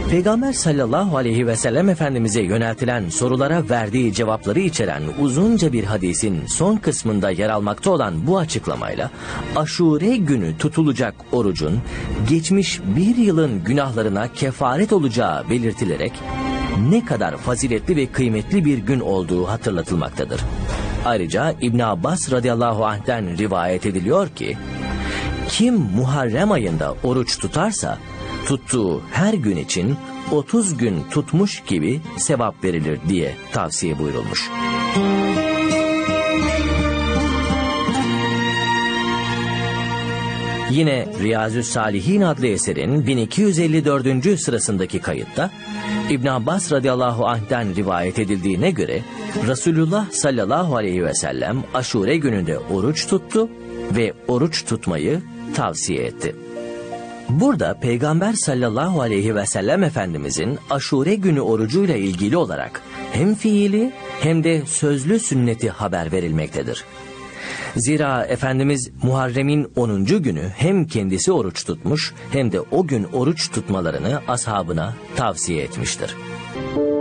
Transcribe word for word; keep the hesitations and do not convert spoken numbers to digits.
Peygamber sallallahu aleyhi ve sellem Efendimiz'e yöneltilen sorulara verdiği cevapları içeren uzunca bir hadisin son kısmında yer almakta olan bu açıklamayla Aşure günü tutulacak orucun geçmiş bir yılın günahlarına kefaret olacağı belirtilerek ne kadar faziletli ve kıymetli bir gün olduğu hatırlatılmaktadır. Ayrıca İbn Abbas radıyallahu anh'ten rivayet ediliyor ki, kim Muharrem ayında oruç tutarsa tuttuğu her gün için otuz gün tutmuş gibi sevap verilir diye tavsiye buyurulmuş. Yine Riyazü's-Salihin adlı eserin bin iki yüz elli dördüncü sırasındaki kayıtta İbn Abbas radıyallahu anh'ten rivayet edildiğine göre Resulullah sallallahu aleyhi ve sellem Aşure gününde oruç tuttu ve oruç tutmayı tavsiye etti. Burada Peygamber sallallahu aleyhi ve sellem Efendimizin Aşure günü orucuyla ilgili olarak hem fiili hem de sözlü sünneti haber verilmektedir. Zira Efendimiz Muharrem'in onuncu günü hem kendisi oruç tutmuş hem de o gün oruç tutmalarını ashabına tavsiye etmiştir.